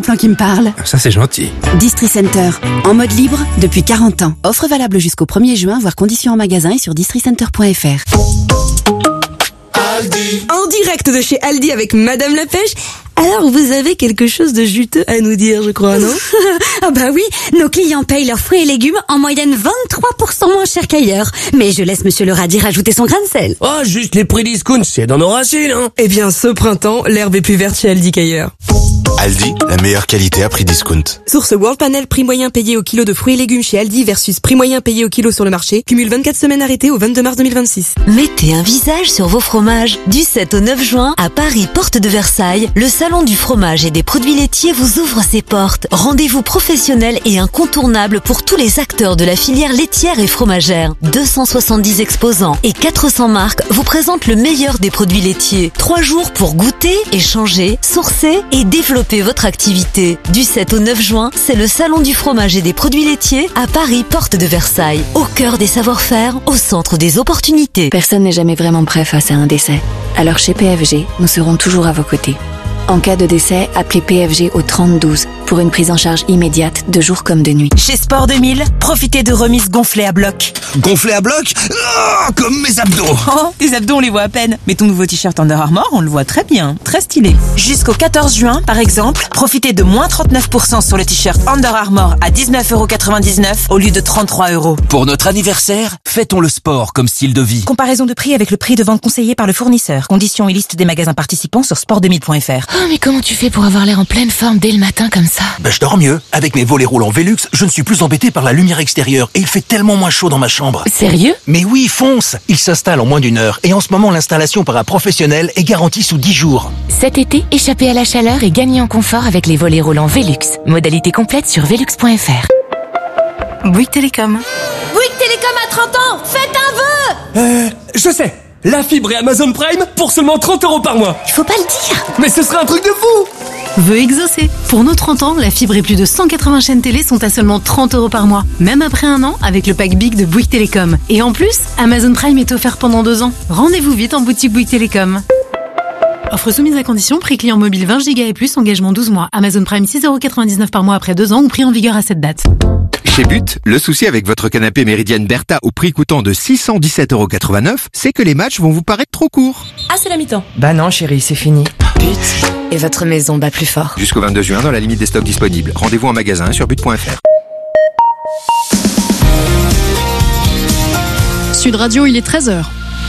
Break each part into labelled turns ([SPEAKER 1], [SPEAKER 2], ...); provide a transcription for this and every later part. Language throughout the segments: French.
[SPEAKER 1] plan qui me parle.
[SPEAKER 2] Ça, c'est gentil.
[SPEAKER 1] Distri Center, en mode libre depuis 40 ans. Offre valable jusqu'au 1er juin, voire conditions en magasin et sur districenter.fr.
[SPEAKER 3] Aldi. En direct de chez Aldi avec Madame la Pêche. Alors, vous avez quelque chose de juteux à nous dire, je crois, non?
[SPEAKER 4] Ah bah oui, nos clients payent leurs fruits et légumes en moyenne 23% moins cher qu'ailleurs. Mais je laisse Monsieur le radis rajouter son grain de sel.
[SPEAKER 5] Oh, juste les prix discount, c'est dans nos racines, hein.
[SPEAKER 3] Eh bien, ce printemps, l'herbe est plus verte chez Aldi qu'ailleurs.
[SPEAKER 6] Aldi, la meilleure qualité à prix discount.
[SPEAKER 3] Source World Panel, prix moyen payé au kilo de fruits et légumes chez Aldi versus prix moyen payé au kilo sur le marché. Cumule 24 semaines arrêtées au 22 mars 2026.
[SPEAKER 7] Mettez un visage sur vos fromages. Du 7 au 9 juin, à Paris, porte de Versailles, le salon du fromage et des produits laitiers vous ouvre ses portes. Rendez-vous professionnel et incontournable pour tous les acteurs de la filière laitière et fromagère. 270 exposants et 400 marques vous présentent le meilleur des produits laitiers. 3 jours pour goûter, échanger, sourcer et développer votre activité. Du 7 au 9 juin, c'est le salon du fromage et des produits laitiers à Paris, porte de Versailles. Au cœur des savoir-faire, au centre des opportunités.
[SPEAKER 8] Personne n'est jamais vraiment prêt face à un décès. Alors chez PFG, nous serons toujours à vos côtés. En cas de décès, appelez PFG au 3012 pour une prise en charge immédiate de jour comme de nuit.
[SPEAKER 9] Chez Sport 2000, profitez de remises gonflées à bloc.
[SPEAKER 2] Gonflé à bloc? Oh, comme mes abdos.
[SPEAKER 9] Oh, tes abdos on les voit à peine. Mais ton nouveau t-shirt Under Armour, on le voit très bien. Très stylé. Jusqu'au 14 juin, par exemple, profitez de moins 39% sur le t-shirt Under Armour à 19,99€ au lieu de 33€.
[SPEAKER 10] Pour notre anniversaire, fêtons le sport comme style de vie.
[SPEAKER 9] Comparaison de prix avec le prix de vente conseillé par le fournisseur. Conditions et liste des magasins participants sur sport2000.fr.
[SPEAKER 11] Oh, mais comment tu fais pour avoir l'air en pleine forme dès le matin comme ça?
[SPEAKER 2] Je dors mieux. Avec mes volets roulants Velux, je ne suis plus embêté par la lumière extérieure et il fait tellement moins chaud dans ma chambre.
[SPEAKER 11] Sérieux?
[SPEAKER 2] Mais oui, fonce! Il s'installe en moins d'1 heure et en ce moment l'installation par un professionnel est garantie sous 10 jours.
[SPEAKER 11] Cet été, échappez à la chaleur et gagnez en confort avec les volets roulants Velux. Modalité complète sur velux.fr.
[SPEAKER 9] Bouygues Télécom.
[SPEAKER 4] Bouygues Télécom à 30 ans, faites un vœu!
[SPEAKER 5] Je sais. La fibre et Amazon Prime pour seulement 30€ par mois.
[SPEAKER 4] Il faut pas le dire.
[SPEAKER 5] Mais ce serait un truc de fou!
[SPEAKER 12] Vœu exaucé. Pour nos 30 ans, la fibre et plus de 180 chaînes télé sont à seulement 30€ par mois. Même après 1 an, avec le pack Big de Bouygues Télécom. Et en plus, Amazon Prime est offert pendant 2 ans. Rendez-vous vite en boutique Bouygues Télécom. Offre soumise à condition, prix client mobile 20 Go et plus, engagement 12 mois. Amazon Prime 6,99€ par mois après 2 ans ou prix en vigueur à cette date.
[SPEAKER 13] Chez But, le souci avec votre canapé Méridienne Bertha au prix coûtant de 617,89€, c'est que les matchs vont vous paraître trop courts.
[SPEAKER 3] Ah, c'est la mi-temps.
[SPEAKER 5] Bah non, chérie, c'est fini.
[SPEAKER 8] But, et votre maison bat plus fort.
[SPEAKER 13] Jusqu'au 22 juin dans la limite des stocks disponibles. Rendez-vous en magasin sur but.fr.
[SPEAKER 14] Sud Radio, il est 13h.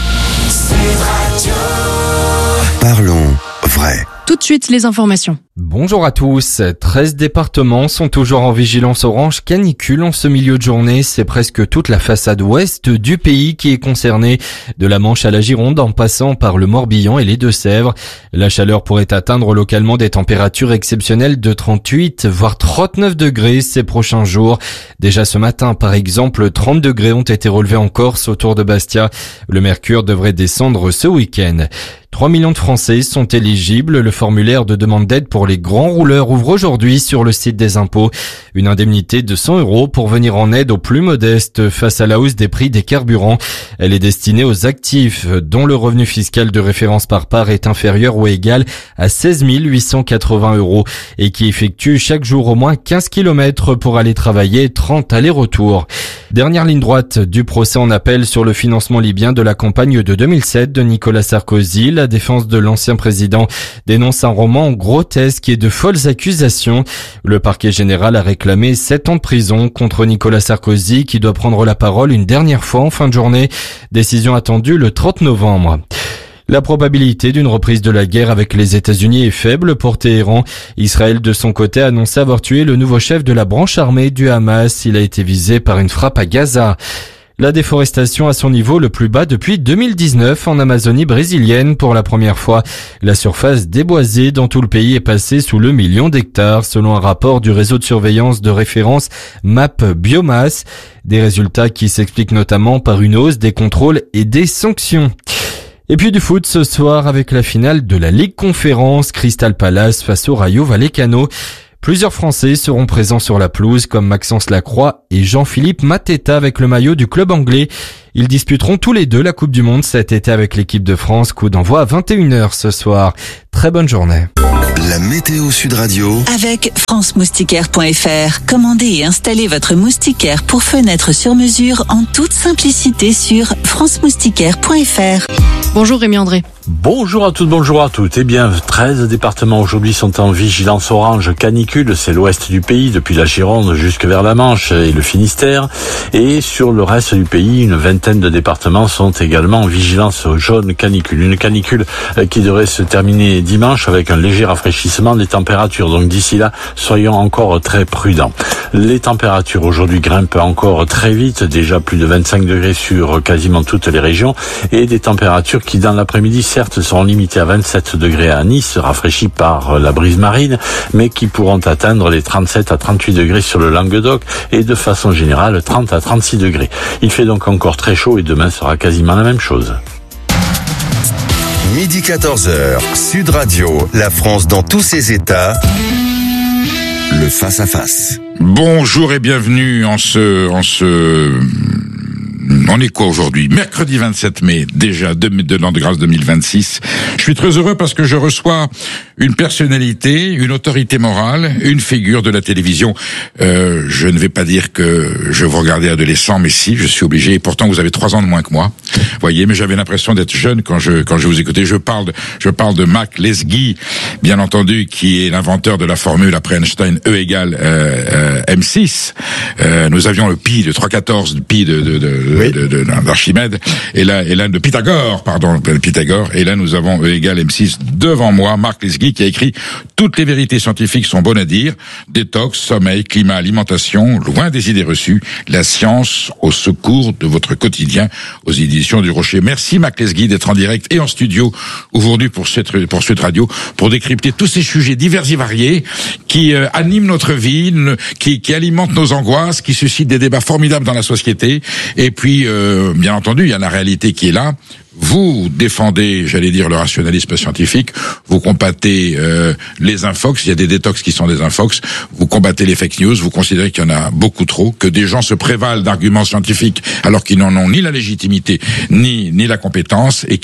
[SPEAKER 6] Parlons vrai.
[SPEAKER 14] Tout de suite, les informations.
[SPEAKER 15] Bonjour à tous. 13 départements sont toujours en vigilance orange canicule en ce milieu de journée. C'est presque toute la façade ouest du pays qui est concernée, de la Manche à la Gironde en passant par le Morbihan et les Deux-Sèvres. La chaleur pourrait atteindre localement des températures exceptionnelles de 38 voire 39 degrés ces prochains jours. Déjà ce matin, par exemple, 30 degrés ont été relevés en Corse autour de Bastia. Le mercure devrait descendre ce week-end. 3 millions de Français sont éligibles. Le formulaire de demande d'aide pour les grands rouleurs ouvre aujourd'hui sur le site des impôts. Une indemnité de 100€ pour venir en aide aux plus modestes face à la hausse des prix des carburants. Elle est destinée aux actifs dont le revenu fiscal de référence par part est inférieur ou égal à 16 880€ et qui effectuent chaque jour au moins 15 km pour aller travailler, 30 allers-retours. Dernière ligne droite du procès en appel sur le financement libyen de la campagne de 2007 de Nicolas Sarkozy. La défense de l'ancien président dénonce un roman grotesque et de folles accusations. Le parquet général a réclamé 7 ans de prison contre Nicolas Sarkozy qui doit prendre la parole une dernière fois en fin de journée. Décision attendue le 30 novembre. La probabilité d'une reprise de la guerre avec les États-Unis est faible pour Téhéran. Israël, de son côté, a annoncé avoir tué le nouveau chef de la branche armée du Hamas. Il a été visé par une frappe à Gaza. La déforestation à son niveau le plus bas depuis 2019 en Amazonie brésilienne pour la première fois. La surface déboisée dans tout le pays est passée sous le 1 million d'hectares selon un rapport du réseau de surveillance de référence MAP Biomasse. Des résultats qui s'expliquent notamment par une hausse des contrôles et des sanctions. Et puis du foot ce soir avec la finale de la Ligue Conférence, Crystal Palace face au Rayo Vallecano. Plusieurs Français seront présents sur la pelouse comme Maxence Lacroix et Jean-Philippe Mateta avec le maillot du club anglais. Ils disputeront tous les deux la Coupe du Monde cet été avec l'équipe de France. Coup d'envoi à 21h ce soir. Très bonne journée.
[SPEAKER 6] La météo Sud Radio.
[SPEAKER 16] Avec franceMoustiquaire.fr. Commandez et installez votre moustiquaire pour fenêtre sur mesure en toute simplicité sur franceMoustiquaire.fr.
[SPEAKER 14] Bonjour Rémi André.
[SPEAKER 17] Bonjour à toutes, bonjour à toutes. Eh bien, 13 départements aujourd'hui sont en vigilance orange canicule. C'est l'ouest du pays, depuis la Gironde jusque vers la Manche et le Finistère. Et sur le reste du pays, une vingtaine de départements sont également en vigilance jaune canicule. Une canicule qui devrait se terminer dimanche avec un léger rafraîchissement des températures. Donc d'ici là, soyons encore très prudents. Les températures aujourd'hui grimpent encore très vite, déjà plus de 25 degrés sur quasiment toutes les régions, et des températures qui dans l'après-midi certes seront limitées à 27 degrés à Nice, rafraîchies par la brise marine, mais qui pourront atteindre les 37 à 38 degrés sur le Languedoc et de façon générale 30 à 36 degrés. Il fait donc encore très chaud et demain sera quasiment la même chose.
[SPEAKER 6] Midi 14h, Sud Radio, la France dans tous ses états. Le face-à-face.
[SPEAKER 18] Bonjour et bienvenue on est quoi aujourd'hui? Mercredi 27 mai, déjà de l'an de grâce 2026. Je suis très heureux parce que je reçois une personnalité, une autorité morale, une figure de la télévision. Je ne vais pas dire que je vous regardais adolescent, mais si, je suis obligé. Et pourtant, vous avez 3 ans de moins que moi. Voyez, mais j'avais l'impression d'être jeune quand je vous écoutais. Je parle de Mac Lesguy, bien entendu, qui est l'inventeur de la formule après Einstein E égale M6. Nous avions le pi de 3,14, le pi d'Archimède, et là de Pythagore, et là nous avons E égale M6 devant moi, Marc Lesguy, qui a écrit toutes les vérités scientifiques sont bonnes à dire, détox, sommeil, climat, alimentation, loin des idées reçues, la science au secours de votre quotidien, aux éditions du Rocher. Merci Marc Lesguy d'être en direct et en studio aujourd'hui pour Sud Radio, pour décrypter tous ces sujets divers et variés qui animent notre vie, qui alimentent nos angoisses, qui suscitent des débats formidables dans la société. Et puis, bien entendu, il y a la réalité qui est là. Vous défendez, j'allais dire, le rationalisme scientifique. Vous combattez les infox. Il y a des détox qui sont des infox. Vous combattez les fake news. Vous considérez qu'il y en a beaucoup trop, que des gens se prévalent d'arguments scientifiques alors qu'ils n'en ont ni la légitimité ni la compétence, et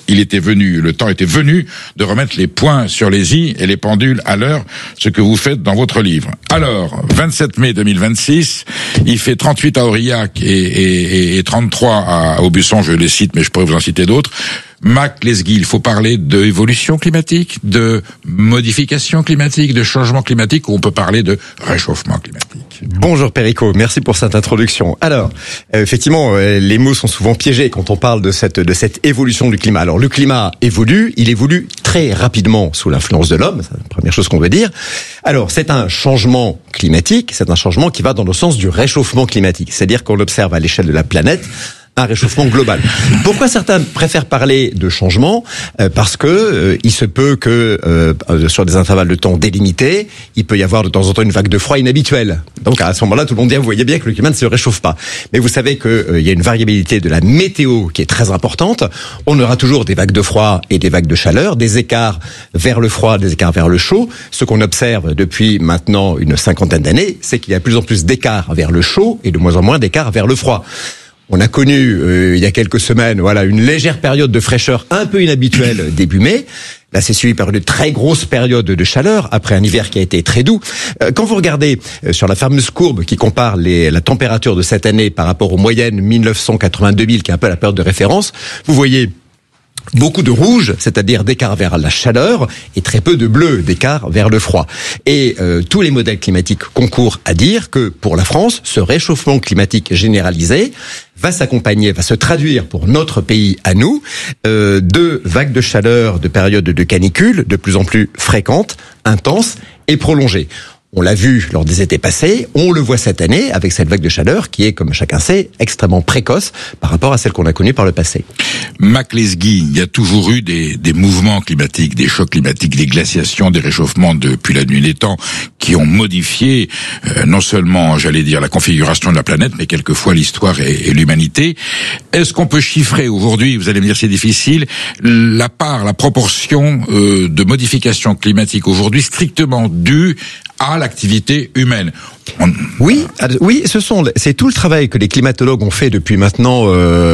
[SPEAKER 18] le temps était venu de remettre les points sur les i et les pendules à l'heure, ce que vous faites dans votre livre. Alors, 27 mai 2026, il fait 38 à Aurillac et 33 à Aubusson, je les cite, mais je pourrais vous en citer d'autres. Mac Lesguy, il faut parler d'évolution climatique, de modification climatique, de changement climatique, ou on peut parler de réchauffement climatique.
[SPEAKER 19] Bonjour Perico, merci pour cette introduction. Alors, effectivement, les mots sont souvent piégés quand on parle de cette évolution du climat. Alors, le climat évolue, il évolue très rapidement sous l'influence de l'homme, c'est la première chose qu'on veut dire. Alors, c'est un changement climatique, c'est un changement qui va dans le sens du réchauffement climatique, c'est-à-dire qu'on observe à l'échelle de la planète un réchauffement global. Pourquoi certains préfèrent parler de changement? Parce que il se peut que sur des intervalles de temps délimités, il peut y avoir de temps en temps une vague de froid inhabituelle. Donc à ce moment-là, tout le monde dit, vous voyez bien que le climat ne se réchauffe pas. Mais vous savez que il y a une variabilité de la météo qui est très importante. On aura toujours des vagues de froid et des vagues de chaleur, des écarts vers le froid, des écarts vers le chaud. Ce qu'on observe depuis maintenant une 50aine d'années, c'est qu'il y a de plus en plus d'écarts vers le chaud et de moins en moins d'écarts vers le froid. On a connu il y a quelques semaines, une légère période de fraîcheur un peu inhabituelle début mai. Là, c'est suivi par une très grosse période de chaleur après un hiver qui a été très doux. Quand vous regardez sur la fameuse courbe qui compare la température de cette année par rapport aux moyennes 1980-2000, qui est un peu la période de référence, vous voyez beaucoup de rouge, c'est-à-dire d'écart vers la chaleur, et très peu de bleu, d'écart vers le froid. Et tous les modèles climatiques concourent à dire que pour la France, ce réchauffement climatique généralisé va se traduire pour notre pays à nous, de vagues de chaleur, de périodes de canicule de plus en plus fréquentes, intenses et prolongées. On l'a vu lors des étés passés, on le voit cette année avec cette vague de chaleur qui est, comme chacun sait, extrêmement précoce par rapport à celle qu'on a connue par le passé.
[SPEAKER 18] Mac Lesguy, il y a toujours eu des mouvements climatiques, des chocs climatiques, des glaciations, des réchauffements depuis la nuit des temps qui ont modifié non seulement, j'allais dire, la configuration de la planète, mais quelquefois l'histoire et l'humanité. Est-ce qu'on peut chiffrer aujourd'hui, vous allez me dire c'est difficile, la proportion de modifications climatiques aujourd'hui strictement due à l'activité humaine?
[SPEAKER 19] Oui, c'est tout le travail que les climatologues ont fait depuis maintenant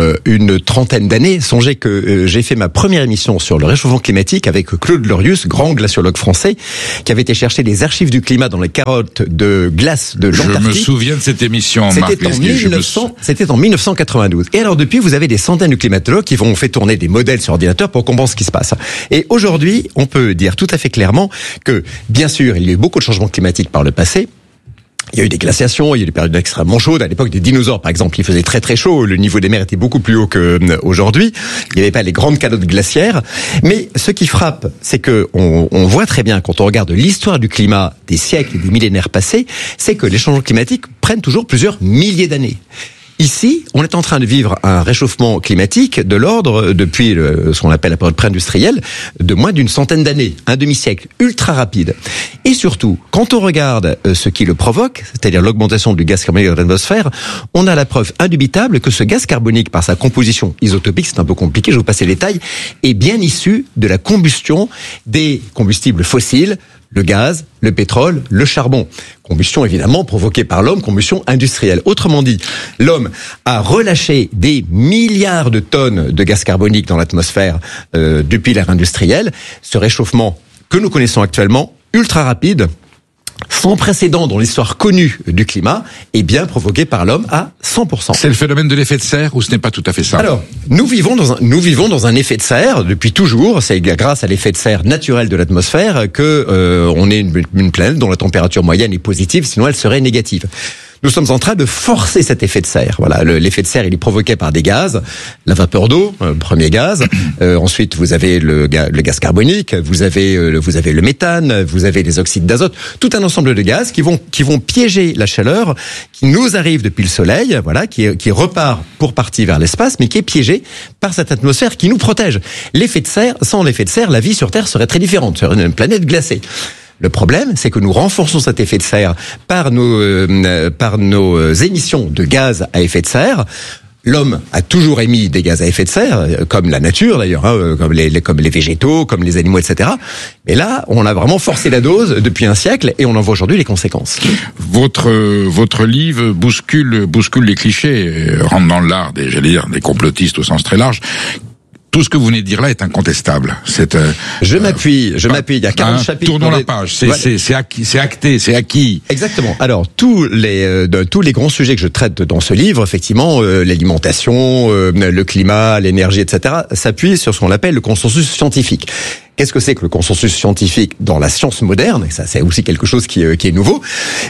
[SPEAKER 19] une trentaine d'années. Songez que j'ai fait ma première émission sur le réchauffement climatique avec Claude Lorius, grand glaciologue français, qui avait été chercher les archives du climat dans les carottes de glace de l'Antarctique.
[SPEAKER 18] Je me souviens de cette émission, Marc.
[SPEAKER 19] C'était en 1992. Et alors depuis, vous avez des centaines de climatologues qui vont faire tourner des modèles sur ordinateur pour comprendre ce qui se passe. Et aujourd'hui, on peut dire tout à fait clairement que, bien sûr, il y a eu beaucoup de changements climatiques par le passé. Il y a eu des glaciations, il y a eu des périodes extrêmement chaudes. À l'époque des dinosaures, par exemple, il faisait très très chaud. Le niveau des mers était beaucoup plus haut qu'aujourd'hui. Il n'y avait pas les grandes calottes glaciaires. Mais ce qui frappe, c'est que on voit très bien, quand on regarde l'histoire du climat des siècles et des millénaires passés, c'est que les changements climatiques prennent toujours plusieurs milliers d'années. Ici, on est en train de vivre un réchauffement climatique de l'ordre, depuis ce qu'on appelle la période pré-industrielle, de moins d'une centaine d'années, un demi-siècle, ultra rapide. Et surtout, quand on regarde ce qui le provoque, c'est-à-dire l'augmentation du gaz carbonique dans l'atmosphère, on a la preuve indubitable que ce gaz carbonique, par sa composition isotopique, c'est un peu compliqué, je vais vous passer les détails, est bien issu de la combustion des combustibles fossiles, le gaz, le pétrole, le charbon. Combustion évidemment provoquée par l'homme, combustion industrielle. Autrement dit, l'homme a relâché des milliards de tonnes de gaz carbonique dans l'atmosphère depuis l'ère industrielle. Ce réchauffement que nous connaissons actuellement, ultra rapide, sans précédent dans l'histoire connue du climat, est bien provoqué par l'homme à 100%.
[SPEAKER 18] C'est le phénomène de l'effet de serre ou ce n'est pas tout à fait ça?
[SPEAKER 19] Alors, nous vivons dans un effet de serre depuis toujours. C'est grâce à l'effet de serre naturel de l'atmosphère que on est une planète dont la température moyenne est positive, sinon elle serait négative. Nous sommes en train de forcer cet effet de serre. Voilà, l'effet de serre, il est provoqué par des gaz, la vapeur d'eau, premier gaz. Ensuite, vous avez le gaz carbonique, vous avez le méthane, vous avez les oxydes d'azote, tout un ensemble de gaz qui vont piéger la chaleur qui nous arrive depuis le soleil, voilà, qui repart pour partie vers l'espace, mais qui est piégé par cette atmosphère qui nous protège. L'effet de serre, sans l'effet de serre, la vie sur Terre serait très différente, serait une planète glacée. Le problème, c'est que nous renforçons cet effet de serre par nos émissions de gaz à effet de serre. L'homme a toujours émis des gaz à effet de serre, comme la nature d'ailleurs, comme les végétaux, comme les animaux, etc. Mais là, on a vraiment forcé la dose depuis un siècle et on en voit aujourd'hui les conséquences.
[SPEAKER 18] Votre livre bouscule les clichés, rentre dans l'art des complotistes au sens très large. Tout ce que vous venez de dire là est incontestable.
[SPEAKER 19] Je m'appuie. Il y a 40 chapitres.
[SPEAKER 18] Tournons la page. C'est acté, c'est acquis.
[SPEAKER 19] Exactement. Alors tous les grands sujets que je traite dans ce livre, effectivement, l'alimentation, le climat, l'énergie, etc., s'appuient sur ce qu'on appelle le consensus scientifique. Qu'est-ce que c'est que le consensus scientifique dans la science moderne? Et ça, c'est aussi quelque chose qui est nouveau.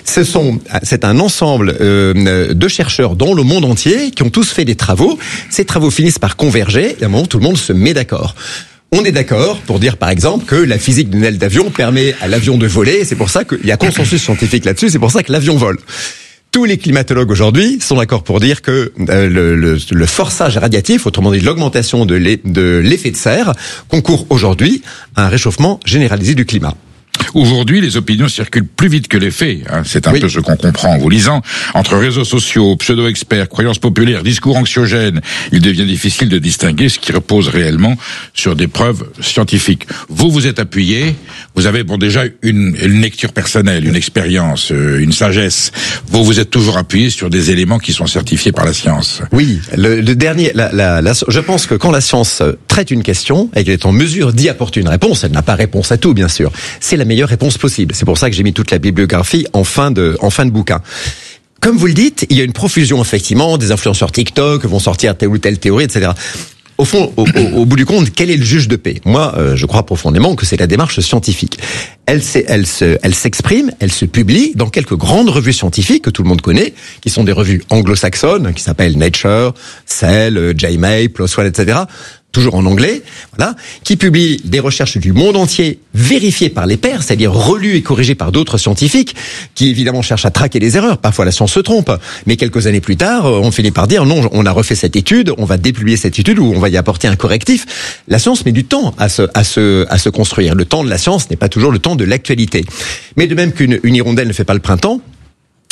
[SPEAKER 19] C'est un ensemble de chercheurs dans le monde entier qui ont tous fait des travaux. Ces travaux finissent par converger. Et à un moment, tout le monde se met d'accord. On est d'accord pour dire, par exemple, que la physique d'une aile d'avion permet à l'avion de voler. C'est pour ça qu'il y a consensus scientifique là-dessus. C'est pour ça que l'avion vole. Tous les climatologues aujourd'hui sont d'accord pour dire que le forçage radiatif, autrement dit l'augmentation de l'effet de serre, concourt aujourd'hui à un réchauffement généralisé du climat.
[SPEAKER 18] Aujourd'hui, les opinions circulent plus vite que les faits. C'est un peu ce qu'on comprend en vous lisant. Entre réseaux sociaux, pseudo-experts, croyances populaires, discours anxiogènes, il devient difficile de distinguer ce qui repose réellement sur des preuves scientifiques. Vous êtes appuyé, vous avez déjà une lecture personnelle, une expérience, une sagesse. Vous êtes toujours appuyé sur des éléments qui sont certifiés par la science.
[SPEAKER 19] Oui, le dernier, je pense que quand la science traite une question et qu'elle est en mesure d'y apporter une réponse, elle n'a pas réponse à tout, bien sûr. C'est la meilleure réponse possible. C'est pour ça que j'ai mis toute la bibliographie en fin de bouquin. Comme vous le dites, il y a une profusion, effectivement, des influenceurs TikTok vont sortir telle ou telle théorie, etc. Au fond, au bout du compte, quel est le juge de paix? Moi, je crois profondément que c'est la démarche scientifique. Elle s'exprime, elle se publie dans quelques grandes revues scientifiques que tout le monde connaît, qui sont des revues anglo-saxonnes, qui s'appellent Nature, Cell, JMA, PLOS ONE, etc., toujours en anglais, voilà, qui publient des recherches du monde entier vérifiées par les pairs, c'est-à-dire relues et corrigées par d'autres scientifiques, qui évidemment cherchent à traquer les erreurs. Parfois la science se trompe, mais quelques années plus tard, on finit par dire non, on a refait cette étude, on va dépublier cette étude ou on va y apporter un correctif. La science met du temps à se construire. Le temps de la science n'est pas toujours le temps de l'actualité. Mais de même qu'une hirondelle ne fait pas le printemps,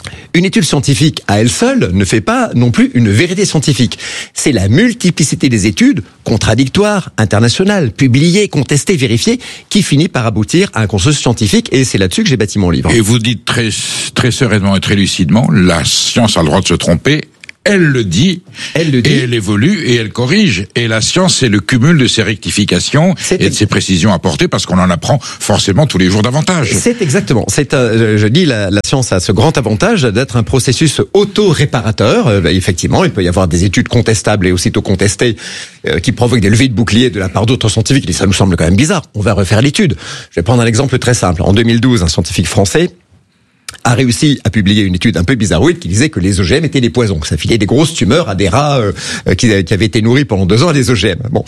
[SPEAKER 19] Une étude scientifique à elle seule ne fait pas non plus une vérité scientifique. C'est la multiplicité des études, contradictoires, internationales, publiées, contestées, vérifiées, qui finit par aboutir à un consensus scientifique, et c'est là-dessus que j'ai bâti mon livre.
[SPEAKER 18] Et vous dites très sereinement et très lucidement, la science a le droit de se tromper. Elle le dit, et elle évolue, et elle corrige. Et la science, c'est le cumul de ses rectifications et de ses précisions apportées, parce qu'on en apprend forcément tous les jours davantage.
[SPEAKER 19] C'est exactement. Je dis, la science a ce grand avantage d'être un processus auto-réparateur. Effectivement, il peut y avoir des études contestables et aussitôt contestées qui provoquent des levées de boucliers de la part d'autres scientifiques. Et ça nous semble quand même bizarre. On va refaire l'étude. Je vais prendre un exemple très simple. En 2012, un scientifique français a réussi à publier une étude un peu bizarroïde qui disait que les OGM étaient des poisons, que ça filait des grosses tumeurs à des rats qui avaient été nourris pendant 2 ans à des OGM. Bon,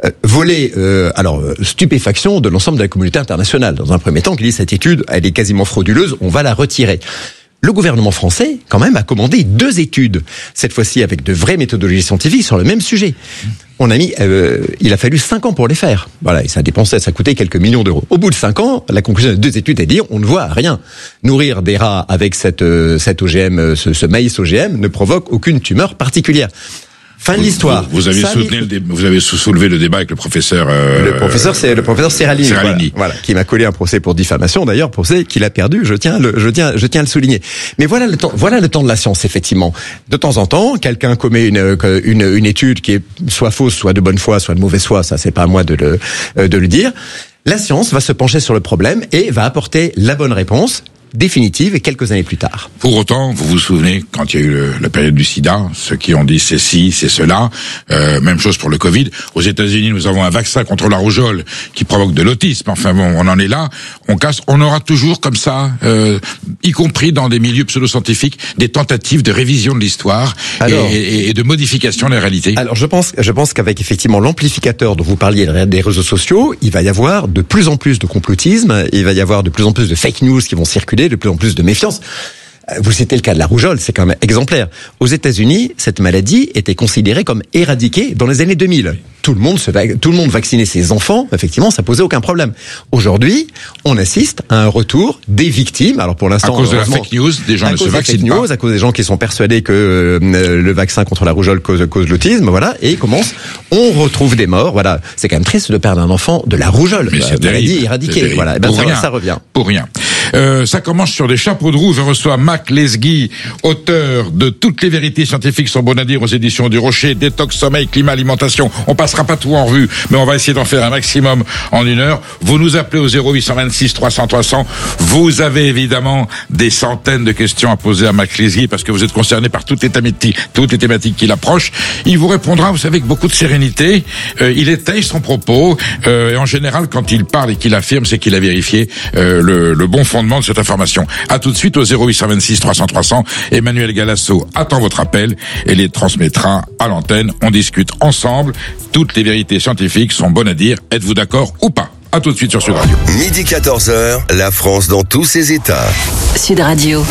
[SPEAKER 19] stupéfaction de l'ensemble de la communauté internationale. Dans un premier temps, qui dit cette étude, elle est quasiment frauduleuse, on va la retirer. Le gouvernement français, quand même, a commandé 2 études, cette fois-ci avec de vraies méthodologies scientifiques sur le même sujet. Il a fallu 5 ans pour les faire. Voilà, et ça coûtait quelques millions d'euros. Au bout de 5 ans, la conclusion des 2 études est de dire, on ne voit rien. Nourrir des rats avec cet OGM, ce maïs OGM, ne provoque aucune tumeur particulière. Fin de l'histoire.
[SPEAKER 18] Vous avez soulevé le débat avec le professeur.
[SPEAKER 19] C'est le professeur Serralini. Voilà, qui m'a collé un procès pour diffamation. D'ailleurs, procès qu'il a perdu. Je tiens à le souligner. Mais voilà le temps de la science, effectivement. De temps en temps, quelqu'un commet une étude qui est soit fausse, soit de bonne foi, soit de mauvaise foi. Ça, c'est pas à moi de le dire. La science va se pencher sur le problème et va apporter la bonne réponse définitive et quelques années plus tard.
[SPEAKER 18] Pour autant, vous vous souvenez, quand il y a eu la période du sida, ceux qui ont dit c'est ci, c'est cela, même chose pour le Covid. Aux États-Unis, nous avons un vaccin contre la rougeole qui provoque de l'autisme. Enfin bon, on en est là. On aura toujours comme ça, y compris dans des milieux pseudo-scientifiques, des tentatives de révision de l'histoire et de modification de la réalité.
[SPEAKER 19] Alors je pense qu'avec effectivement l'amplificateur dont vous parliez des réseaux sociaux, il va y avoir de plus en plus de complotisme, il va y avoir de plus en plus de fake news qui vont circuler, de plus en plus de méfiance. Vous citez le cas de la rougeole, c'est quand même exemplaire. Aux États-Unis, cette maladie était considérée comme éradiquée dans les années 2000. Tout le monde vaccinait ses enfants, effectivement, ça posait aucun problème. Aujourd'hui, on assiste à un retour des victimes. Alors pour l'instant,
[SPEAKER 18] à cause de la fake news, des gens ne se vaccinent pas.
[SPEAKER 19] À cause des gens qui sont persuadés que le vaccin contre la rougeole cause l'autisme, voilà, et on retrouve des morts. Voilà, c'est quand même triste de perdre un enfant de la rougeole, maladie éradiquée. Voilà, ça revient.
[SPEAKER 18] Pour rien. Ça commence sur des chapeaux de roue. Je reçois Mac Lesguy, auteur de Toutes les vérités scientifiques sont bonnes à dire aux éditions du Rocher, détox, sommeil, climat, alimentation. On passera pas tout en revue, mais on va essayer d'en faire un maximum en 1 heure. Vous nous appelez au 0826 300 300. Vous avez évidemment des centaines de questions à poser à Mac Lesguy parce que vous êtes concerné par toutes les thématiques qu'il approche. Il vous répondra, vous savez, avec beaucoup de sérénité. Il étaye son propos et en général, quand il parle et qu'il affirme, c'est qu'il a vérifié le bon fondement de cette information. À tout de suite au 0826 300 300. Emmanuel Galasso attend votre appel et les transmettra à l'antenne. On discute ensemble. Toutes les vérités scientifiques sont bonnes à dire. Êtes-vous d'accord ou pas? À tout de suite sur Sud Radio.
[SPEAKER 6] Midi 14h, la France dans tous ses états.
[SPEAKER 7] Sud Radio.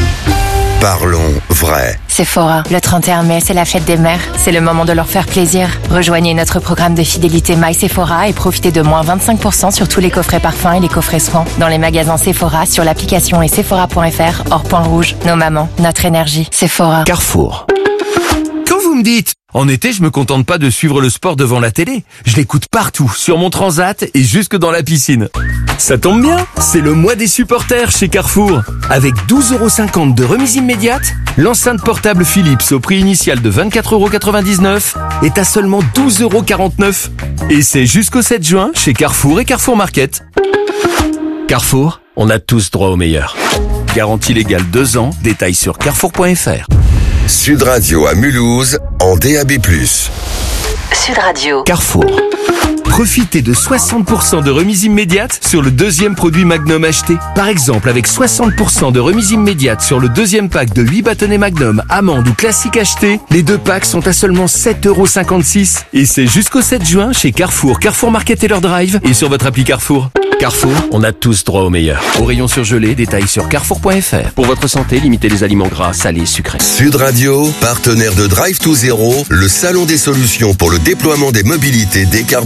[SPEAKER 6] Parlons vrai.
[SPEAKER 11] Sephora, le 31 mai, c'est la fête des mères. C'est le moment de leur faire plaisir. Rejoignez notre programme de fidélité My Sephora et profitez de moins 25% sur tous les coffrets parfums et les coffrets soins. Dans les magasins Sephora, sur l'application et sephora.fr, hors point rouge. Nos mamans, notre énergie. Sephora.
[SPEAKER 10] Carrefour. Quand vous me dites, en été, je me contente pas de suivre le sport devant la télé. Je l'écoute partout, sur mon transat et jusque dans la piscine. Ça tombe bien, c'est le mois des supporters chez Carrefour. Avec 12,50€ de remise immédiate, l'enceinte portable Philips au prix initial de 24,99€ est à seulement 12,49€. Et c'est jusqu'au 7 juin chez Carrefour et Carrefour Market. Carrefour, on a tous droit au meilleur. Garantie légale 2 ans, détails sur carrefour.fr.
[SPEAKER 6] Sud Radio à Mulhouse, en DAB+.
[SPEAKER 7] Sud Radio.
[SPEAKER 10] Carrefour. Profitez de 60% de remise immédiate sur le 2e produit Magnum acheté. Par exemple, avec 60% de remise immédiate sur le 2e pack de 8 bâtonnets Magnum, amandes ou classiques achetés, les 2 packs sont à seulement 7,56€. Et c'est jusqu'au 7 juin chez Carrefour, Carrefour Market et leur drive et sur votre appli Carrefour. Carrefour, on a tous droit au meilleur. Au rayon surgelé, détails sur carrefour.fr. Pour votre santé, limitez les aliments gras, salés, sucrés.
[SPEAKER 6] Sud Radio, partenaire de Drive to Zero, le salon des solutions pour le déploiement des mobilités décarbonées.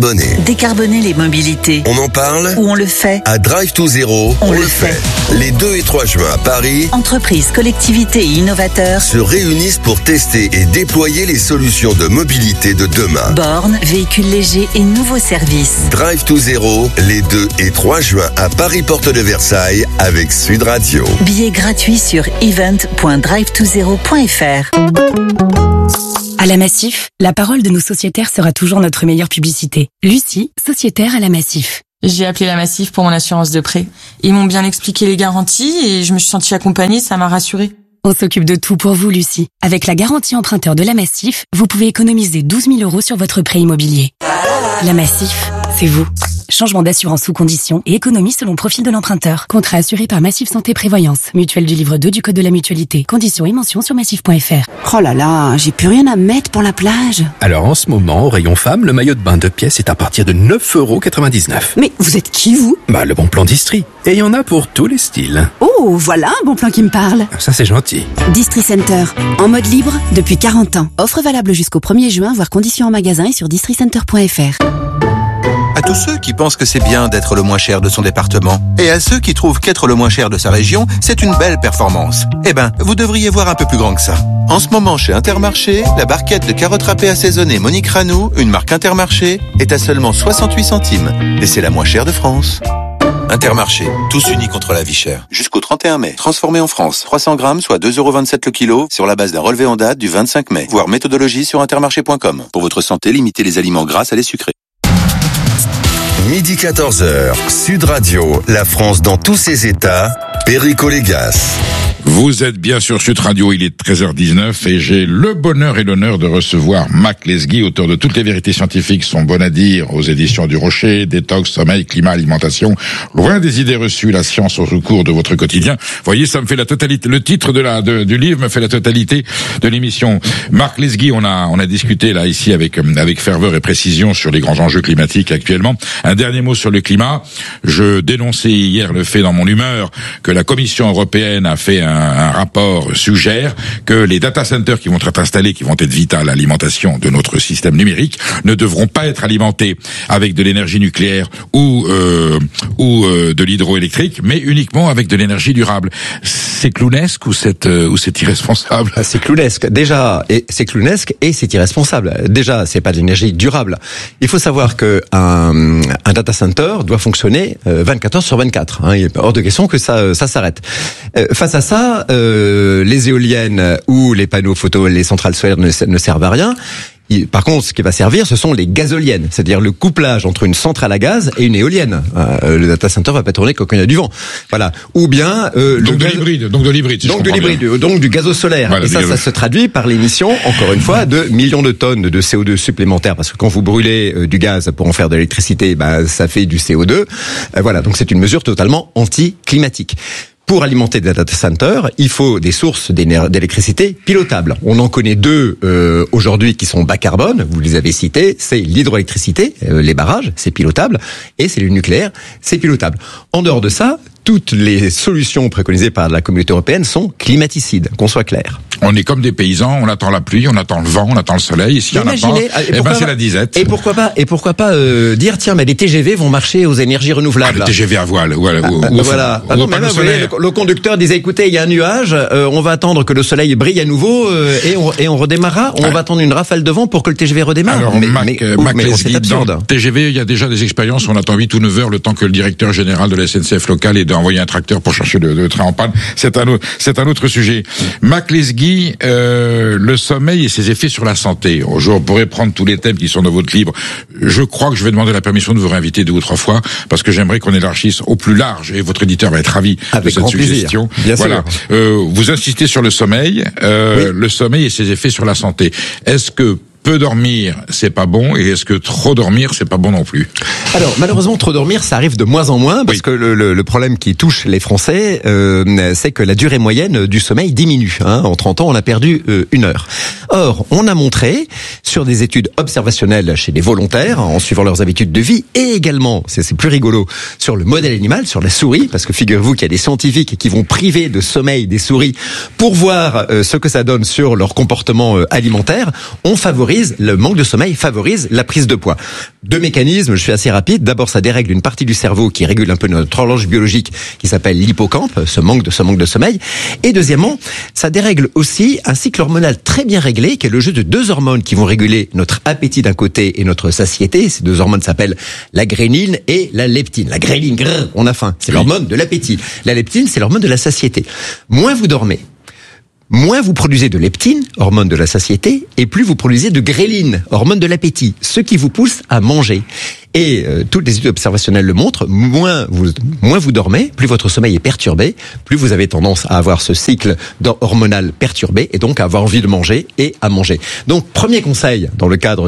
[SPEAKER 16] Décarboner les mobilités.
[SPEAKER 6] On en parle
[SPEAKER 16] Ou on le fait?
[SPEAKER 6] À Drive to Zero, on le fait. Les 2 et 3 juin à Paris,
[SPEAKER 16] Entreprises, collectivités et innovateurs
[SPEAKER 6] se réunissent pour tester et déployer les solutions de mobilité de demain.
[SPEAKER 16] bornes, véhicules légers et nouveaux services.
[SPEAKER 6] Drive to Zero, les 2 et 3 juin à Paris Porte de Versailles avec Sud Radio.
[SPEAKER 16] Billets gratuits sur event.drivetozero.fr.
[SPEAKER 20] À la Massif, la parole de nos sociétaires sera toujours notre meilleure publicité. Lucie, sociétaire à la Massif.
[SPEAKER 21] J'ai appelé la Massif pour mon assurance de prêt. Ils m'ont bien expliqué les garanties et je me suis sentie accompagnée, ça m'a rassurée.
[SPEAKER 20] On s'occupe de tout pour vous, Lucie. Avec la garantie emprunteur de la Massif, vous pouvez économiser 12 000 € sur votre prêt immobilier. La Massif, c'est vous. Changement d'assurance sous condition et économie selon profil de l'emprunteur. Contrat assuré par Massif Santé Prévoyance. Mutuelle du livre 2 du Code de la Mutualité. Conditions et mentions sur massif.fr.
[SPEAKER 1] Oh là là, j'ai plus rien à mettre pour la plage.
[SPEAKER 22] Alors en ce moment, au rayon femme, le maillot de bain 2 pièces est à partir de 9,99 €.
[SPEAKER 1] Mais vous êtes qui, vous?
[SPEAKER 22] Le bon plan d'Istrie. Et il y en a pour tous les styles.
[SPEAKER 1] Oh, voilà un bon plan qui me parle.
[SPEAKER 22] Ça c'est gentil.
[SPEAKER 1] Distri Center, en mode libre depuis 40 ans. Offre valable jusqu'au 1er juin, voire conditions en magasin et sur districenter.fr.
[SPEAKER 23] À tous ceux qui pensent que c'est bien d'être le moins cher de son département, et à ceux qui trouvent qu'être le moins cher de sa région, c'est une belle performance. Vous devriez voir un peu plus grand que ça. En ce moment, chez Intermarché, la barquette de carottes râpées assaisonnées Monique Ranou, une marque Intermarché, est à seulement 68 centimes. Et c'est la moins chère de France. Intermarché, tous unis contre la vie chère. Jusqu'au 31 mai. Transformé en France. 300 grammes, soit 2,27 € le kilo, sur la base d'un relevé en date du 25 mai. Voir méthodologie sur intermarché.com. Pour votre santé, limitez les aliments gras à les sucrés.
[SPEAKER 6] Midi 14h, Sud Radio, la France dans tous ses états, Perico Légas.
[SPEAKER 18] Vous êtes bien sur Sud Radio, il est 13h19 et j'ai le bonheur et l'honneur de recevoir Mac Lesguy, auteur de Toutes les vérités scientifiques sont bonnes à dire aux éditions du Rocher, détox, sommeil, climat, alimentation, loin des idées reçues, la science au secours de votre quotidien. Vous voyez, ça me fait la totalité, le titre du livre me fait la totalité de l'émission. Mac Lesguy, on a discuté là ici avec ferveur et précision sur les grands enjeux climatiques actuellement. Un dernier mot sur le climat. Je dénonçais hier le fait dans mon humeur que la Commission européenne a fait un rapport suggère que les data centers qui vont être installés, qui vont être vitaux à l'alimentation de notre système numérique, ne devront pas être alimentés avec de l'énergie nucléaire ou de l'hydroélectrique, mais uniquement avec de l'énergie durable. C'est clownesque ou c'est irresponsable?
[SPEAKER 19] C'est clownesque. Déjà, c'est clownesque et c'est irresponsable. Déjà, c'est pas de l'énergie durable. Il faut savoir que un data center doit fonctionner 24 heures sur 24. Il est hors de question que ça s'arrête. Face à ça, les éoliennes ou les panneaux photo, les centrales solaires ne servent à rien. Par contre, ce qui va servir, ce sont les gazoliennes, c'est-à-dire le couplage entre une centrale à gaz et une éolienne. Le data center va pas tourner quand il y a du vent. Voilà. Ou bien
[SPEAKER 18] donc de l'hybride.
[SPEAKER 19] Donc du gazosolaire. Voilà, et ça se traduit par l'émission, encore une fois, de millions de tonnes de CO2 supplémentaires, parce que quand vous brûlez du gaz pour en faire de l'électricité, ça fait du CO2. Voilà. Donc c'est une mesure totalement anti-climatique. Pour alimenter des data centers, il faut des sources d'électricité pilotables. On en connaît deux aujourd'hui qui sont bas carbone, vous les avez cités, c'est l'hydroélectricité, les barrages, c'est pilotable, et c'est le nucléaire, c'est pilotable. En dehors de ça, toutes les solutions préconisées par la communauté européenne sont climaticides, qu'on soit clair.
[SPEAKER 18] On est comme des paysans, on attend la pluie, on attend le vent, on attend le soleil, et s'il n'y en a pas, c'est la disette.
[SPEAKER 19] Et pourquoi pas dire, tiens, mais les TGV vont marcher aux énergies renouvelables.
[SPEAKER 18] Les TGV à voile, voilà.
[SPEAKER 19] Le conducteur disait, écoutez, il y a un nuage, on va attendre que le soleil brille à nouveau, et on redémarrera, on va attendre une rafale de vent pour que le TGV redémarre.
[SPEAKER 18] Alors, Mac Lesguy, dans TGV, il y a déjà des expériences, on attend 8 ou 9 heures le temps que le directeur général de la SNCF locale ait envoyer un tracteur pour chercher le train en panne. C'est un autre sujet. Mac Lesguy, le sommeil et ses effets sur la santé. Je pourrais prendre tous les thèmes qui sont dans votre livre. Je crois que je vais demander la permission de vous réinviter 2 ou 3 fois parce que j'aimerais qu'on élargisse au plus large et votre éditeur va être ravi de cette suggestion. Voilà. Vous insistez sur le sommeil, le sommeil et ses effets sur la santé. Est-ce que peu dormir, c'est pas bon, et est-ce que trop dormir, c'est pas bon non plus?
[SPEAKER 19] Alors, malheureusement, trop dormir, ça arrive de moins en moins, parce que le problème qui touche les Français, c'est que la durée moyenne du sommeil diminue. En 30 ans, on a perdu 1 heure. Or, on a montré, sur des études observationnelles chez des volontaires, en suivant leurs habitudes de vie, et également, c'est plus rigolo, sur le modèle animal, sur la souris, parce que figurez-vous qu'il y a des scientifiques qui vont priver de sommeil des souris pour voir ce que ça donne sur leur comportement alimentaire, on favorise le manque de sommeil favorise la prise de poids. Deux mécanismes, je suis assez rapide. D'abord, ça dérègle une partie du cerveau qui régule un peu notre horloge biologique qui s'appelle l'hippocampe, ce manque de sommeil. Et deuxièmement, ça dérègle aussi un cycle hormonal très bien réglé, qui est le jeu de deux hormones qui vont réguler notre appétit d'un côté et notre satiété. Ces deux hormones s'appellent la gréline et la leptine. La gréline, on a faim, c'est l'hormone de l'appétit. La leptine, c'est l'hormone de la satiété. Moins vous dormez, moins vous produisez de leptine, hormone de la satiété, et plus vous produisez de gréline, hormone de l'appétit, ce qui vous pousse à manger. Et toutes les études observationnelles le montrent, moins vous dormez, plus votre sommeil est perturbé, plus vous avez tendance à avoir ce cycle hormonal perturbé et donc à avoir envie de manger et à manger. Donc premier conseil dans le cadre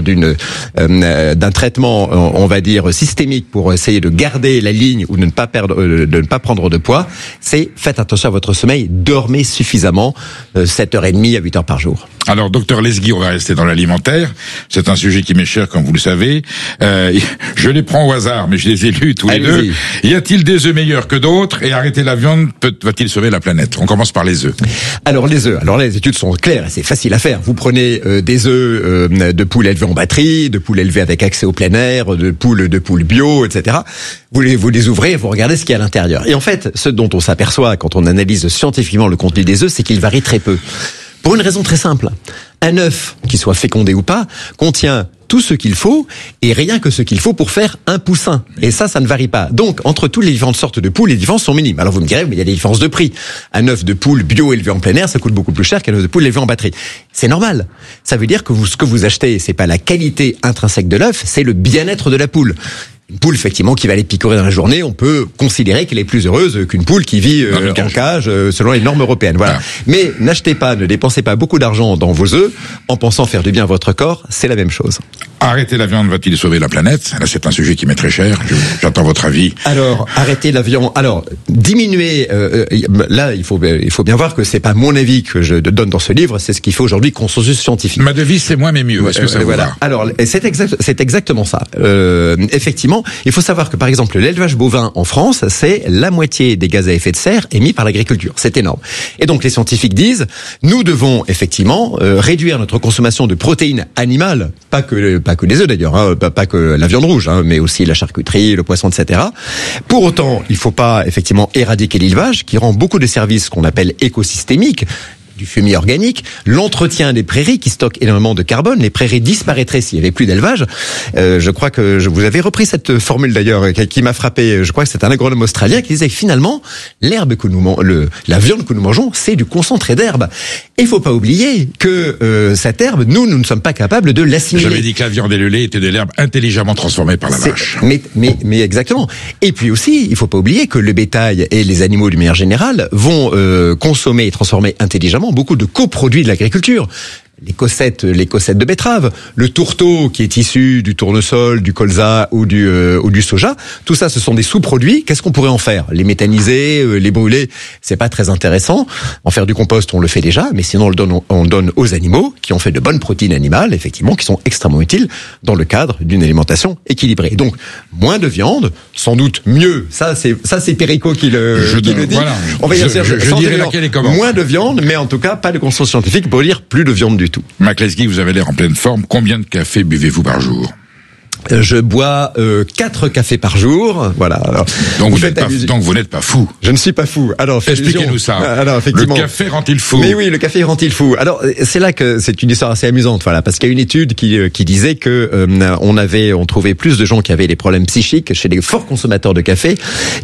[SPEAKER 19] d'un traitement, on va dire systémique pour essayer de garder la ligne ou de ne pas prendre de poids, c'est faites attention à votre sommeil, dormez suffisamment, 7h30 à 8h par jour.
[SPEAKER 18] Alors, docteur Lesgui, on va rester dans l'alimentaire. C'est un sujet qui m'est cher, comme vous le savez. Je les prends au hasard, mais je les ai lus tous les deux. Y a-t-il des œufs meilleurs que d'autres? Et arrêter la viande va-t-il sauver la planète? On commence par les œufs.
[SPEAKER 19] Alors, les œufs. Alors là, les études sont claires et c'est facile à faire. Vous prenez des œufs de poules élevées en batterie, de poules élevées avec accès au plein air, de poules bio, etc. Vous les ouvrez et vous regardez ce qu'il y a à l'intérieur. Et en fait, ce dont on s'aperçoit quand on analyse scientifiquement le contenu des œufs, c'est qu'il varie très peu. Pour une raison très simple. Un œuf, qu'il soit fécondé ou pas, contient tout ce qu'il faut et rien que ce qu'il faut pour faire un poussin. Et ça ne varie pas. Donc, entre toutes les différentes sortes de poules, les différences sont minimes. Alors vous me direz, mais il y a des différences de prix. Un œuf de poule bio élevé en plein air, ça coûte beaucoup plus cher qu'un œuf de poule élevé en batterie. C'est normal. Ça veut dire que ce que vous achetez, c'est pas la qualité intrinsèque de l'œuf, c'est le bien-être de la poule. Une poule, effectivement, qui va aller picorer dans la journée, on peut considérer qu'elle est plus heureuse qu'une poule qui vit en cage selon les normes européennes. Voilà. Mais n'achetez pas, ne dépensez pas beaucoup d'argent dans vos œufs en pensant faire du bien à votre corps, c'est la même chose.
[SPEAKER 18] Arrêter la viande va-t-il sauver la planète? Là, c'est un sujet qui m'est très cher. J'attends votre avis.
[SPEAKER 19] Alors, arrêter la viande. Alors, diminuer. Là, il faut bien voir que c'est pas mon avis que je donne dans ce livre. C'est ce qu'il fait aujourd'hui consensus scientifique.
[SPEAKER 18] Ma devise, c'est moins mais mieux. Est-ce que ça vous va?
[SPEAKER 19] Alors, c'est exactement ça. Effectivement, il faut savoir que par exemple l'élevage bovin en France, c'est la moitié des gaz à effet de serre émis par l'agriculture. C'est énorme. Et donc les scientifiques disent, nous devons effectivement réduire notre consommation de protéines animales, pas que les œufs d'ailleurs, hein, pas que la viande rouge, hein, mais aussi la charcuterie, le poisson, etc. Pour autant, il faut pas effectivement éradiquer l'élevage, qui rend beaucoup de services qu'on appelle écosystémiques, du fumier organique, l'entretien des prairies qui stockent énormément de carbone. Les prairies disparaîtraient s'il y avait plus d'élevage. Je crois que vous avez repris cette formule d'ailleurs qui m'a frappé. Je crois que c'est un agronome australien qui disait que finalement l'herbe que la viande que nous mangeons, c'est du concentré d'herbe. Et il faut pas oublier que cette herbe, nous ne sommes pas capables de l'assimiler.
[SPEAKER 18] J'avais dit que la viande et le lait étaient de l'herbe intelligemment transformée par la vache.
[SPEAKER 19] Mais exactement. Et puis aussi, il faut pas oublier que le bétail et les animaux d'une manière générale vont consommer et transformer intelligemment beaucoup de coproduits de l'agriculture. Les cossettes de betterave, le tourteau qui est issu du tournesol, du colza ou du soja, tout ça ce sont des sous-produits. Qu'est-ce qu'on pourrait en faire? Les méthaniser, les brûler, c'est pas très intéressant. En faire du compost, on le fait déjà, mais sinon on le donne aux animaux qui ont fait de bonnes protéines animales, effectivement, qui sont extrêmement utiles dans le cadre d'une alimentation équilibrée. Donc moins de viande, sans doute mieux. Ça c'est Perico qui le dit.
[SPEAKER 18] Voilà,
[SPEAKER 19] on va
[SPEAKER 18] je dirais laquelle est comment.
[SPEAKER 19] Moins de viande, mais en tout cas pas de consensus scientifique pour dire plus de viande du tout.
[SPEAKER 18] Mac Lesgui, vous avez l'air en pleine forme. Combien de café buvez-vous par jour?
[SPEAKER 19] Je bois 4 cafés par jour, voilà. Alors,
[SPEAKER 18] donc vous n'êtes pas fou.
[SPEAKER 19] Je ne suis pas fou. Alors
[SPEAKER 18] expliquez-nous ça.
[SPEAKER 19] Alors effectivement,
[SPEAKER 18] le café rend-il fou?
[SPEAKER 19] Mais oui, le café rend-il fou. Alors c'est là que c'est une histoire assez amusante, voilà, parce qu'il y a une étude qui disait que on trouvait plus de gens qui avaient des problèmes psychiques chez les forts consommateurs de café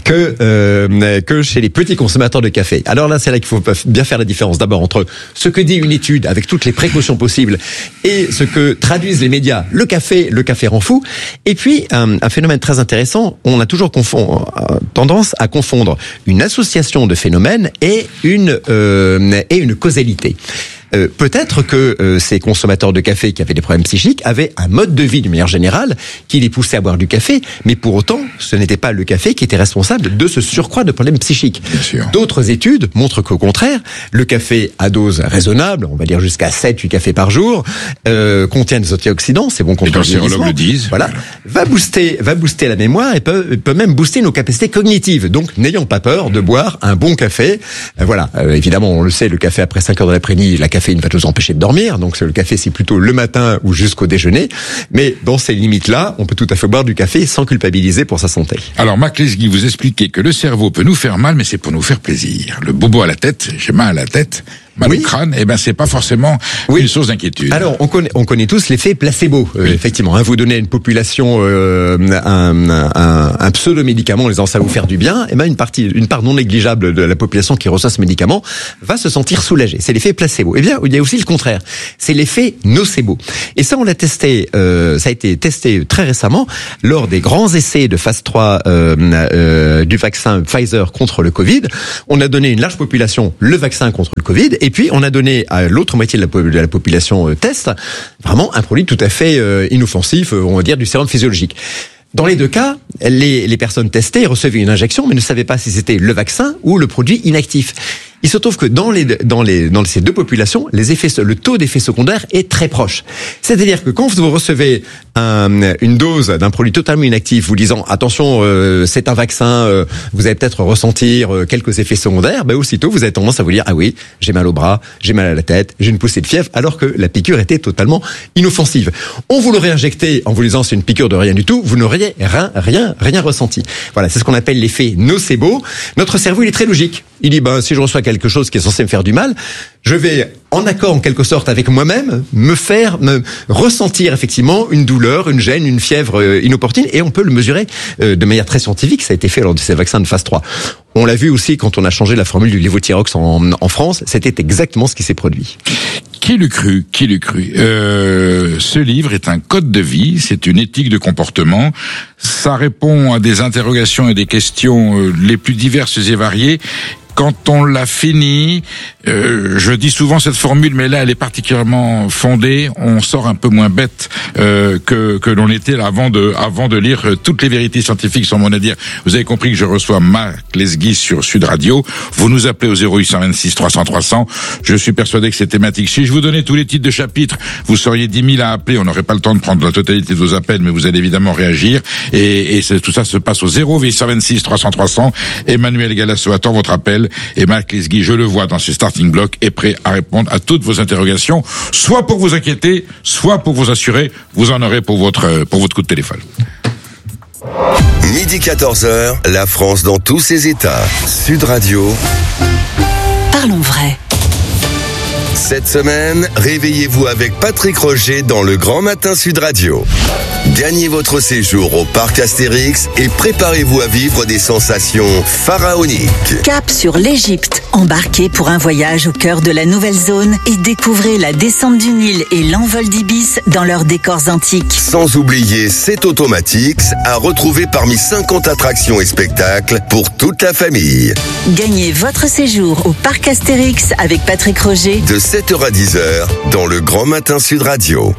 [SPEAKER 19] que chez les petits consommateurs de café. Alors là, c'est là qu'il faut bien faire la différence d'abord entre ce que dit une étude avec toutes les précautions possibles et ce que traduisent les médias. Le café rend fou. Et puis, un phénomène très intéressant, on a toujours tendance à confondre une association de phénomènes et une causalité. Peut-être que ces consommateurs de café qui avaient des problèmes psychiques avaient un mode de vie d'une manière générale qui les poussait à boire du café, mais pour autant, ce n'était pas le café qui était responsable de ce surcroît de problèmes psychiques. D'autres études montrent qu'au contraire, le café à dose raisonnable, on va dire jusqu'à 7-8 cafés par jour, contient des antioxydants, c'est bon contre le vieillissement.
[SPEAKER 18] Le disent.
[SPEAKER 19] Voilà. Va booster la mémoire et peut même booster nos capacités cognitives. Donc, n'ayons pas peur de boire un bon café. Voilà. Évidemment, on le sait, le café après 5 heures de l'après-midi, la caféine caféine va nous empêcher de dormir. Donc le café, c'est plutôt le matin ou jusqu'au déjeuner. Mais dans ces limites-là, on peut tout à fait boire du café sans culpabiliser pour sa santé.
[SPEAKER 18] Alors, Marc Lesguy, vous expliquez que le cerveau peut nous faire mal, mais c'est pour nous faire plaisir. Le bobo à la tête, j'ai mal à la tête, mal au crâne, c'est pas forcément une source d'inquiétude.
[SPEAKER 19] Alors, on connaît tous l'effet placebo. Effectivement, vous donnez à une population un pseudo-médicament en disant ça va vous faire du bien, une part non négligeable de la population qui reçoit ce médicament va se sentir soulagée. C'est l'effet placebo. Eh bien, il y a aussi le contraire. C'est l'effet nocebo. Et ça, on l'a testé, ça a été testé très récemment lors des grands essais de phase 3 du vaccin Pfizer contre le Covid. On a donné à une large population le vaccin contre le Covid, et puis on a donné à l'autre moitié de la population test vraiment un produit tout à fait inoffensif, on va dire du sérum physiologique. Dans les deux cas, les personnes testées recevaient une injection, mais ne savaient pas si c'était le vaccin ou le produit inactif. Il se trouve que dans ces deux populations, le taux d'effet secondaire est très proche. C'est-à-dire que quand vous recevez une dose d'un produit totalement inactif, vous disant attention, c'est un vaccin, vous allez peut-être ressentir quelques effets secondaires, aussitôt vous avez tendance à vous dire ah oui, j'ai mal au bras, j'ai mal à la tête, j'ai une poussée de fièvre, alors que la piqûre était totalement inoffensive. On vous l'aurait injecté en vous disant c'est une piqûre de rien du tout, vous n'auriez rien ressenti. Voilà, c'est ce qu'on appelle l'effet nocebo. Notre cerveau, il est très logique. Il dit si je reçois quelque chose qui est censé me faire du mal, je vais en accord en quelque sorte avec moi-même me ressentir effectivement une douleur, une gêne, une fièvre inopportune, et on peut le mesurer de manière très scientifique. Ça a été fait lors de ces vaccins de phase 3. On l'a vu aussi quand on a changé la formule du lévothyrox en France, c'était exactement ce qui s'est produit.
[SPEAKER 18] Qui l'eût cru? Ce livre est un code de vie, c'est une éthique de comportement. Ça répond à des interrogations et des questions les plus diverses et variées. Quand on l'a fini, je dis souvent cette formule, mais là elle est particulièrement fondée. On sort un peu moins bête que l'on était là, avant de lire toutes les vérités scientifiques sur mon à dire. Vous avez compris que je reçois Marc Lesguy sur Sud Radio. Vous nous appelez au 0826 300 300. Je suis persuadé que c'est thématique. Si je vous donnais tous les titres de chapitres, vous seriez 10 000 à appeler. On n'aurait pas le temps de prendre la totalité de vos appels, mais vous allez évidemment réagir. Et tout ça se passe au 0826 300 300. Emmanuel Galasso attend votre appel. Et Marc Lesguy, je le vois dans ses starting blocks, est prêt à répondre à toutes vos interrogations, soit pour vous inquiéter, soit pour vous assurer, vous en aurez pour votre coup de téléphone.
[SPEAKER 6] Midi 14h, la France dans tous ses états. Sud Radio.
[SPEAKER 16] Parlons vrai.
[SPEAKER 6] Cette semaine, réveillez-vous avec Patrick Roger dans le Grand Matin Sud Radio. Gagnez votre séjour au parc Astérix et préparez-vous à vivre des sensations pharaoniques.
[SPEAKER 16] Cap sur l'Égypte. Embarquez pour un voyage au cœur de la nouvelle zone et découvrez la descente du Nil et l'envol d'Ibis dans leurs décors antiques.
[SPEAKER 6] Sans oublier cet Automatix à retrouver parmi 50 attractions et spectacles pour toute la famille.
[SPEAKER 16] Gagnez votre séjour au parc Astérix avec Patrick Roger
[SPEAKER 6] de 7h à 10h dans le Grand Matin Sud Radio.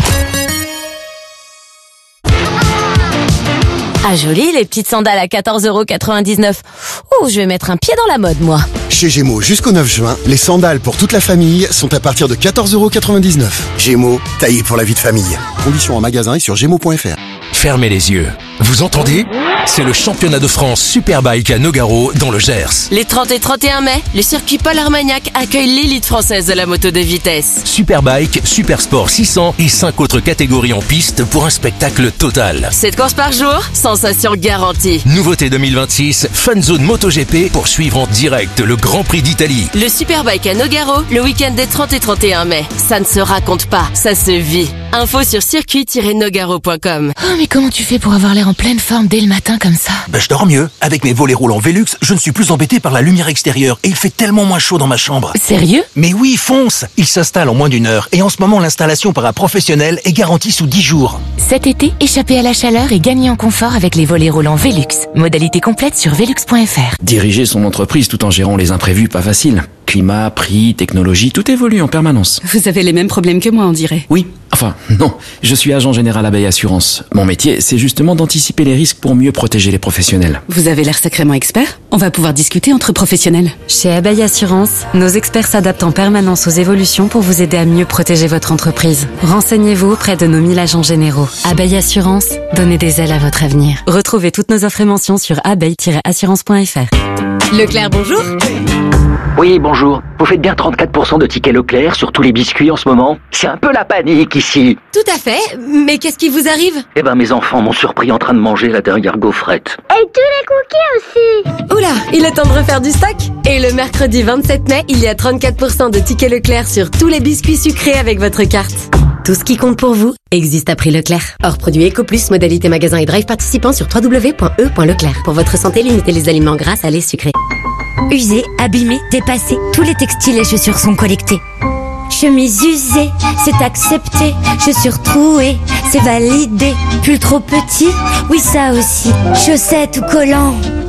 [SPEAKER 2] Ah joli, les petites sandales à 14,99 €. Oh, je vais mettre un pied dans la mode, moi.
[SPEAKER 4] Chez Gémeaux, jusqu'au 9 juin, les sandales pour toute la famille sont à partir de 14,99 €. Gémeaux, taillé pour la vie de famille. Conditions en magasin et sur gémeaux.fr.
[SPEAKER 9] Fermez les yeux. Vous entendez ? C'est le championnat de France Superbike à Nogaro dans le Gers.
[SPEAKER 2] Les 30 et 31 mai, le circuit Paul Armagnac accueille l'élite française de la moto de vitesse.
[SPEAKER 9] Superbike, Supersport 600 et 5 autres catégories en piste pour un spectacle total.
[SPEAKER 2] 7 courses par jour, sensation garantie.
[SPEAKER 9] Nouveauté 2026, Fun Zone MotoGP pour suivre en direct le Grand Prix d'Italie.
[SPEAKER 2] Le Superbike à Nogaro, le week-end des 30 et 31 mai. Ça ne se raconte pas, ça se vit. Info sur circuit-nogaro.com.
[SPEAKER 11] Oh, mais comment tu fais pour avoir l'air en pleine forme dès le matin comme ça?
[SPEAKER 9] Je dors mieux. Avec mes volets roulants Velux, je ne suis plus embêté par la lumière extérieure et il fait tellement moins chaud dans ma chambre.
[SPEAKER 11] Sérieux?
[SPEAKER 9] Mais oui, fonce! Il s'installe en moins d'1 heure et en ce moment l'installation par un professionnel est garantie sous 10 jours.
[SPEAKER 11] Cet été, échappez à la chaleur et gagnez en confort avec les volets roulants Velux. Modalité complète sur velux.fr.
[SPEAKER 24] Diriger son entreprise tout en gérant les imprévus, pas facile. Climat, prix, technologie, tout évolue en permanence.
[SPEAKER 1] Vous avez les mêmes problèmes que moi, on dirait.
[SPEAKER 24] Oui, enfin, non. Je suis agent général Abeille Assurance. Mon métier, c'est justement d'anticiper les risques pour mieux protéger les professionnels.
[SPEAKER 1] Vous avez l'air sacrément expert. On va pouvoir discuter entre professionnels.
[SPEAKER 8] Chez Abeille Assurance, nos experts s'adaptent en permanence aux évolutions pour vous aider à mieux protéger votre entreprise. Renseignez-vous auprès de nos 1000 agents généraux. Abeille Assurance, donnez des ailes à votre avenir. Retrouvez toutes nos offres et mentions sur abeille-assurance.fr.
[SPEAKER 3] Leclerc, bonjour.
[SPEAKER 5] Oui, bonjour. Vous faites bien 34% de tickets Leclerc sur tous les biscuits en ce moment? C'est un peu la panique ici.
[SPEAKER 12] Tout à fait. Mais qu'est-ce qui vous arrive?
[SPEAKER 5] Eh ben, mes enfants m'ont surpris en train de manger la dernière gaufrette.
[SPEAKER 12] Et tous les cookies aussi. Oula, il est temps de refaire du stock. Et le mercredi 27 mai, il y a 34% de tickets Leclerc sur tous les biscuits sucrés avec votre carte. Tout ce qui compte pour vous existe à prix Leclerc. Hors produit EcoPlus, modalité magasin et drive participant sur www.e.leclerc. Pour votre santé, limitez les aliments gras, salés, sucrés.
[SPEAKER 13] Usés, abîmés, dépassés, tous les textiles et chaussures sont collectés. Chemise usée, c'est accepté. Chaussures trouées, c'est validé. Pull trop petit, oui ça aussi. Chaussettes ou collants,